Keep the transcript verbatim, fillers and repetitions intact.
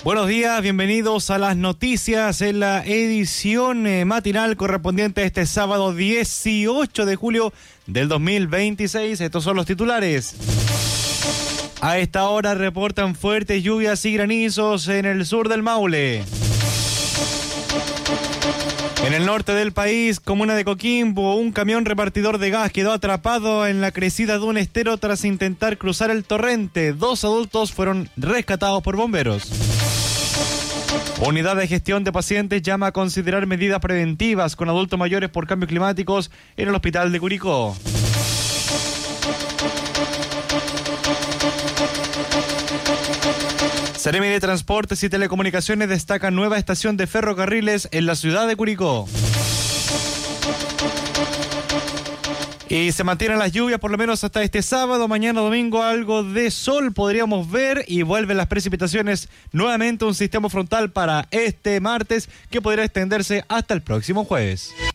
Buenos días, bienvenidos a las noticias en la edición eh, matinal correspondiente a este sábado dieciocho de julio del dos mil veintiséis. Estos son los titulares. A esta hora reportan fuertes lluvias y granizos en el sur del Maule. En el norte del país, comuna de Coquimbo, un camión repartidor de gas quedó atrapado en la crecida de un estero tras intentar cruzar el torrente. Dos adultos fueron rescatados por bomberos. Unidad de Gestión de Pacientes llama a considerar medidas preventivas con adultos mayores por cambios climáticos en el hospital de Curicó. Seremi de Transportes y Telecomunicaciones destaca nueva estación de ferrocarriles en la ciudad de Curicó. Y se mantienen las lluvias por lo menos hasta este sábado. Mañana domingo algo de sol podríamos ver y vuelven las precipitaciones. Nuevamente un sistema frontal para este martes que podría extenderse hasta el próximo jueves.